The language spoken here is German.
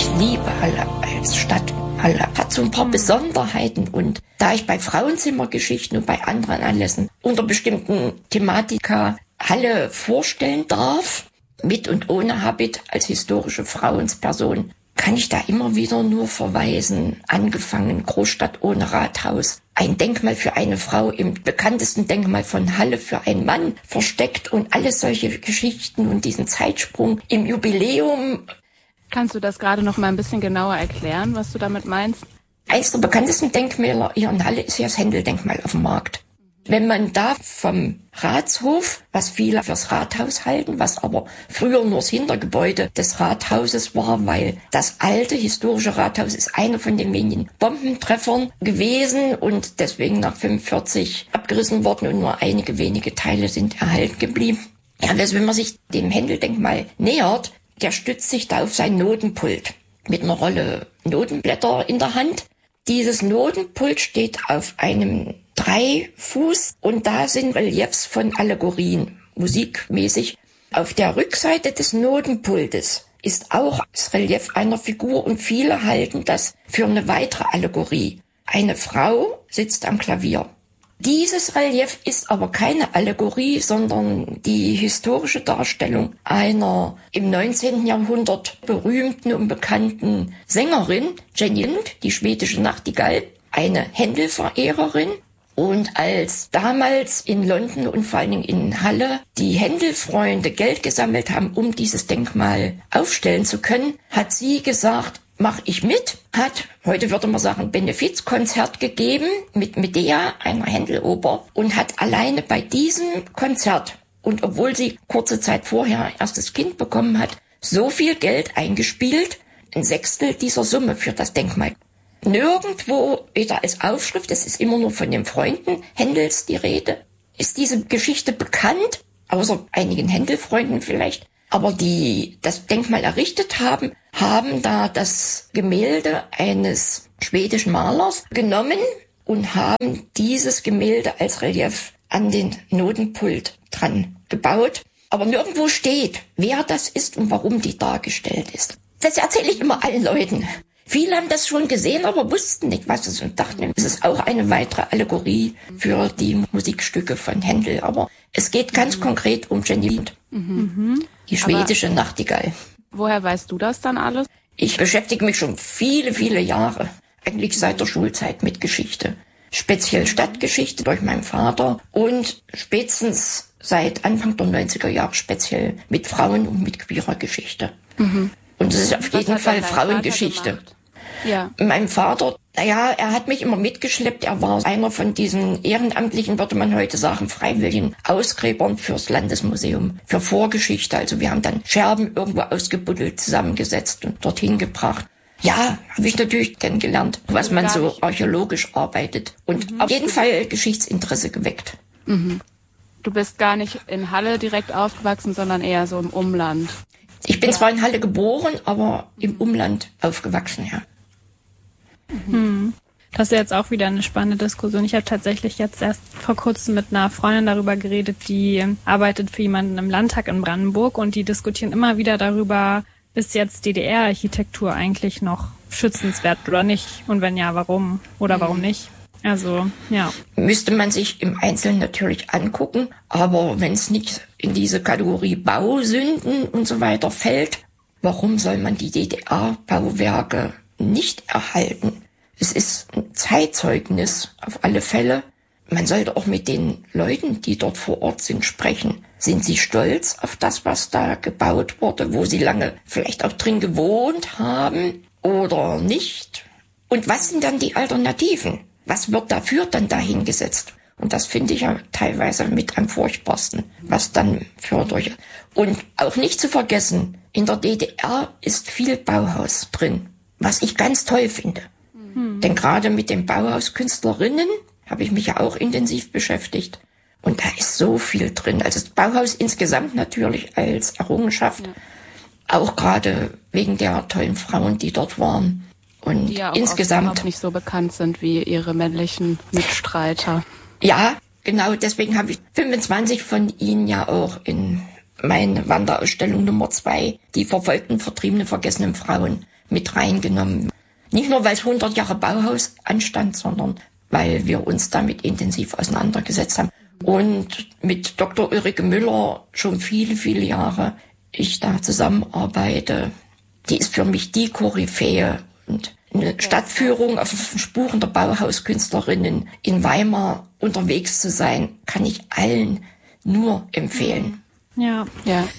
Ich liebe Halle als Stadt. Halle hat so ein paar Besonderheiten und da ich bei Frauenzimmergeschichten und bei anderen Anlässen unter bestimmten Thematika Halle vorstellen darf, mit und ohne Habit als historische Frauensperson, kann ich da immer wieder nur verweisen. Angefangen Großstadt ohne Rathaus. Ein Denkmal für eine Frau im bekanntesten Denkmal von Halle für einen Mann versteckt und alle solche Geschichten und diesen Zeitsprung im Jubiläum. Kannst du das gerade noch mal ein bisschen genauer erklären, was du damit meinst? Eines der bekanntesten Denkmäler hier in Halle ist ja das Händel-Denkmal auf dem Markt. Wenn man da vom Ratshof, was viele fürs Rathaus halten, was aber früher nur das Hintergebäude des Rathauses war, weil das alte historische Rathaus ist einer von den wenigen Bombentreffern gewesen und deswegen nach 45 abgerissen worden und nur einige wenige Teile sind erhalten geblieben. Ja, also wenn man sich dem Händel-Denkmal nähert, der stützt sich da auf sein Notenpult mit einer Rolle Notenblätter in der Hand. Dieses Notenpult steht auf einem 3-Fuß und da sind Reliefs von Allegorien, musikmäßig. Auf der Rückseite des Notenpultes ist auch das Relief einer Figur und viele halten das für eine weitere Allegorie. Eine Frau sitzt am Klavier. Dieses Relief ist aber keine Allegorie, sondern die historische Darstellung einer im 19. Jahrhundert berühmten und bekannten Sängerin, Jenny Lind, die schwedische Nachtigall, eine Händel-Verehrerin. Und als damals in London und vor allen Dingen in Halle die Händel-Freunde Geld gesammelt haben, um dieses Denkmal aufstellen zu können, hat sie gesagt, mach ich mit, hat, heute würde man sagen, Benefizkonzert gegeben mit Medea, einer Händel-Oper, und hat alleine bei diesem Konzert, und obwohl sie kurze Zeit vorher ein erstes Kind bekommen hat, so viel Geld eingespielt, 1/6 dieser Summe für das Denkmal. Nirgendwo, weder als Aufschrift, es ist immer nur von den Freunden Händels die Rede, ist diese Geschichte bekannt, außer einigen Händel-Freunden vielleicht. Aber die das Denkmal errichtet haben, haben da das Gemälde eines schwedischen Malers genommen und haben dieses Gemälde als Relief an den Notenpult dran gebaut. Aber nirgendwo steht, wer das ist und warum die dargestellt ist. Das erzähle ich immer allen Leuten. Viele haben das schon gesehen, aber wussten nicht, was es ist und dachten, es ist auch eine weitere Allegorie für die Musikstücke von Händel. Aber es geht ganz konkret um Jenny Lind, die schwedische Nachtigall. Woher weißt du das dann alles? Ich beschäftige mich schon viele, viele Jahre, eigentlich seit der Schulzeit mit Geschichte. Speziell Stadtgeschichte durch meinen Vater und spätestens seit Anfang der 90er Jahre speziell mit Frauen und mit queerer Geschichte. Und es ist auf jeden Fall Frauengeschichte. Ja. Mein Vater, er hat mich immer mitgeschleppt. Er war einer von diesen ehrenamtlichen, würde man heute sagen, freiwilligen Ausgräbern fürs Landesmuseum, für Vorgeschichte. Also wir haben dann Scherben irgendwo ausgebuddelt, zusammengesetzt und dorthin gebracht. Ja, habe ich natürlich kennengelernt, was man so archäologisch arbeitet. Und auf jeden Fall Geschichtsinteresse geweckt. Du bist gar nicht in Halle direkt aufgewachsen, sondern eher so im Umland. Ich bin zwar in Halle geboren, aber im Umland aufgewachsen, ja. Das ist ja jetzt auch wieder eine spannende Diskussion. Ich habe tatsächlich jetzt erst vor kurzem mit einer Freundin darüber geredet, die arbeitet für jemanden im Landtag in Brandenburg und die diskutieren immer wieder darüber, ist jetzt DDR-Architektur eigentlich noch schützenswert oder nicht? Und wenn ja, warum? Oder warum nicht? Also, ja. Müsste man sich im Einzelnen natürlich angucken, aber wenn es nicht in diese Kategorie Bausünden und so weiter fällt, warum soll man die DDR-Bauwerke nicht erhalten? Es ist ein Zeitzeugnis auf alle Fälle. Man sollte auch mit den Leuten, die dort vor Ort sind, sprechen. Sind sie stolz auf das, was da gebaut wurde, wo sie lange vielleicht auch drin gewohnt haben oder nicht? Und was sind dann die Alternativen? Was wird dafür dann dahingesetzt? Und das finde ich ja teilweise mit am furchtbarsten, was dann für durch. Und auch nicht zu vergessen, in der DDR ist viel Bauhaus drin, was ich ganz toll finde. Denn gerade mit den Bauhauskünstlerinnen habe ich mich ja auch intensiv beschäftigt. Und da ist so viel drin. Also das Bauhaus insgesamt natürlich als Errungenschaft, auch gerade wegen der tollen Frauen, die dort waren. Und die ja auch insgesamt nicht so bekannt sind wie ihre männlichen Mitstreiter. Ja, genau, deswegen habe ich 25 von ihnen ja auch in meine Wanderausstellung Nummer 2, die verfolgten, vertriebene, vergessene Frauen, mit reingenommen. Nicht nur, weil es 100 Jahre Bauhaus anstand, sondern weil wir uns damit intensiv auseinandergesetzt haben. Und mit Dr. Ulrike Müller schon viele, viele Jahre ich da zusammenarbeite. Die ist für mich die Koryphäe. Und eine Stadtführung auf Spuren der Bauhauskünstlerinnen in Weimar unterwegs zu sein, kann ich allen nur empfehlen. Ja. Ja.